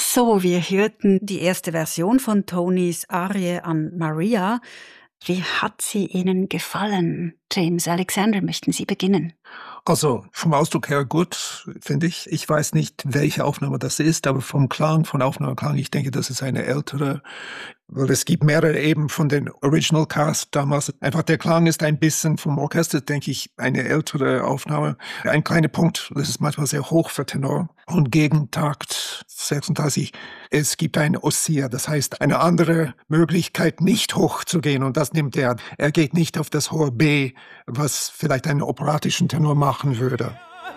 So, wir hörten die erste Version von Tonys Arie an Maria. Wie hat sie Ihnen gefallen? James Alexander, möchten Sie beginnen? Also vom Ausdruck her gut, finde ich. Ich weiß nicht, welche Aufnahme das ist, aber vom Klang, von Aufnahmeklang, ich denke, das ist eine ältere, weil es gibt mehrere eben von den Original Cast damals. Einfach der Klang ist ein bisschen vom Orchester, denke ich, eine ältere Aufnahme. Ein kleiner Punkt, das ist manchmal sehr hoch für Tenor. Und gegen Takt 36, es gibt ein Ossia, das heißt eine andere Möglichkeit, nicht hoch zu gehen. Und das nimmt er. Er geht nicht auf das hohe B, was vielleicht einen operatischen Tenor machen würde.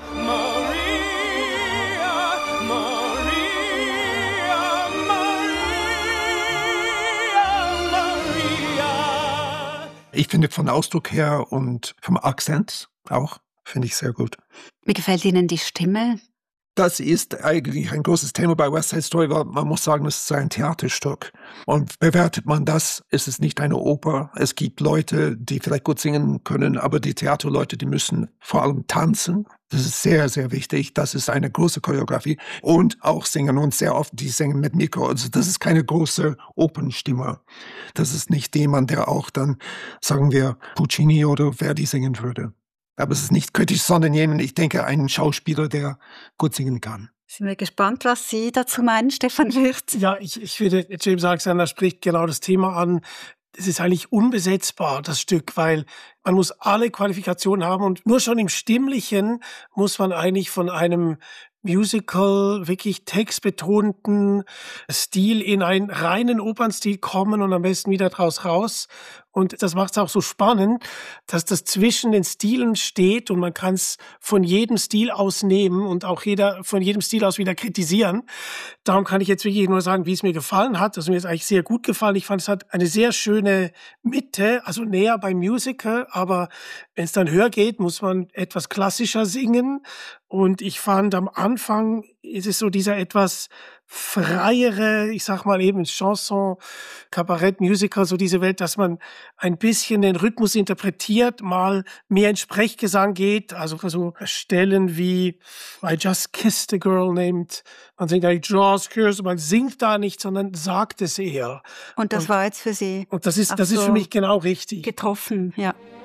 Ich finde von Ausdruck her und vom Akzent auch, finde ich sehr gut. Wie gefällt Ihnen die Stimme? Das ist eigentlich ein großes Thema bei West Side Story, weil man muss sagen, es ist ein Theaterstück. Und bewertet man das, ist es nicht eine Oper. Es gibt Leute, die vielleicht gut singen können, aber die Theaterleute, die müssen vor allem tanzen. Das ist sehr, sehr wichtig. Das ist eine große Choreografie. Und auch singen. Und sehr oft, die singen mit Mikro. Also das ist keine große Opernstimme. Das ist nicht jemand, der auch dann, sagen wir, Puccini oder Verdi singen würde. Aber es ist nicht kritisch, sondern jemand, ich denke, ein Schauspieler, der gut singen kann. Sind wir gespannt, was Sie dazu meinen, Stefan Wirth? Ja, ich finde, James Alexander spricht genau das Thema an. Es ist eigentlich unbesetzbar, das Stück, weil man muss alle Qualifikationen haben und nur schon im Stimmlichen muss man eigentlich von einem Musical, wirklich textbetonten Stil in einen reinen Opernstil kommen und am besten wieder draus raus. Und das macht es auch so spannend, dass das zwischen den Stilen steht und man kann es von jedem Stil aus nehmen und auch jeder von jedem Stil aus wieder kritisieren. Darum kann ich jetzt wirklich nur sagen, wie es mir gefallen hat. Also mir ist eigentlich sehr gut gefallen. Ich fand, es hat eine sehr schöne Mitte, also näher beim Musical, aber wenn es dann höher geht, muss man etwas klassischer singen. Und ich fand, am Anfang ist es so dieser etwas freiere, ich sag mal eben Chanson, Kabarett, Musical, so diese Welt, dass man ein bisschen den Rhythmus interpretiert, mal mehr in Sprechgesang geht, also so Stellen wie I Just Kissed a Girl named, man singt I Just Kissed, man singt da nicht, sondern sagt es eher. Und das war jetzt für Sie und das ist für mich genau richtig. Getroffen, ja.